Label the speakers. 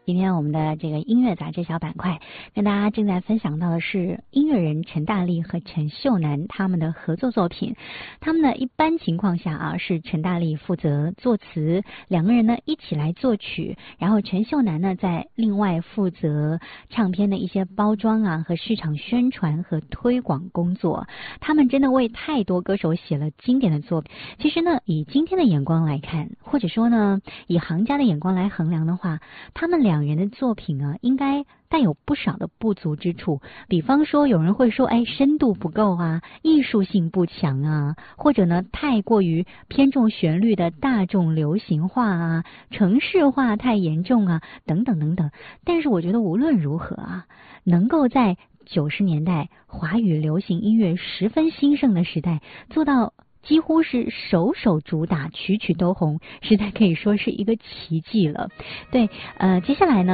Speaker 1: 今天我们的这个音乐杂志小板块跟大家正在分享到的是音乐人陈大力和陈秀楠他们的合作作品。他们呢一般情况下是陈大力负责作词，两个人呢一起来作曲，然后陈秀楠呢在另外负责唱片的一些包装和市场宣传和推广工作。他们真的为太多歌手写了经典的作品。其实呢以今天的眼光来看，或者说呢以行家的眼光来衡量的话，他们两人的作品应该带有不少的不足之处。比方说有人会说深度不够艺术性不强或者呢太过于偏重旋律的大众流行化城市化太严重等等等等。但是我觉得无论如何能够在90年代华语流行音乐十分兴盛的时代做到几乎是首首主打曲曲都红，实在可以说是一个奇迹了。对，接下来呢